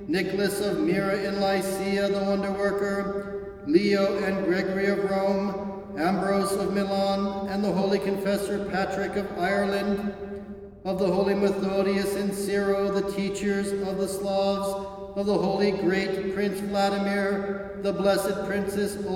Nicholas of Myra in Lycia, the wonder-worker, Leo and Gregory of Rome, Ambrose of Milan, and the holy confessor Patrick of Ireland, of the holy Methodius and Cyril, the teachers of the Slavs, of the holy great Prince Vladimir, the blessed Princess